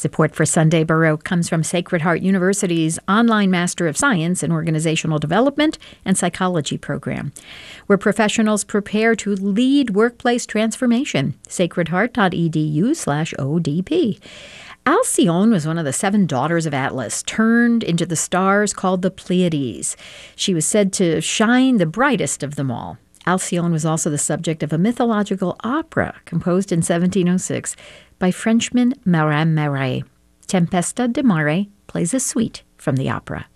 Support for Sunday Baroque comes from Sacred Heart University's online Master of Science in Organizational Development and Psychology program, where professionals prepare to lead workplace transformation. sacredheart.edu/ODP. Alcyone was one of the 7 daughters of Atlas, turned into the stars called the Pleiades. She was said to shine the brightest of them all. Alcyone was also the subject of a mythological opera composed in 1706 by Frenchman Marin Marais. Tempesta de Mare plays a suite from the opera.